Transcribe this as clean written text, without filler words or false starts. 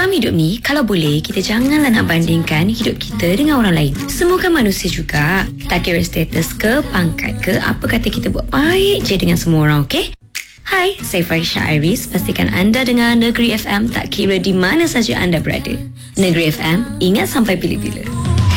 Dalam hidup ni, kalau boleh, kita janganlah nak bandingkan hidup kita dengan orang lain. Semoga manusia juga. Tak kira status ke, pangkat ke, apa kata kita buat baik je dengan semua orang, okey? Hai, saya Farisha Iris. Pastikan anda dengar Negeri FM tak kira di mana saja anda berada. Negeri FM, ingat sampai bila-bila.